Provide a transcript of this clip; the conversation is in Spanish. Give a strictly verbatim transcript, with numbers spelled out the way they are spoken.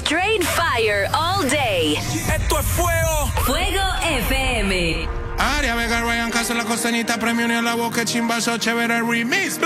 Straight fire all day. Esto es fuego. Fuego F M. Aria Vega, Ryan Castro, la costanita, premio ni a la boca, chimbazo, chévere remix.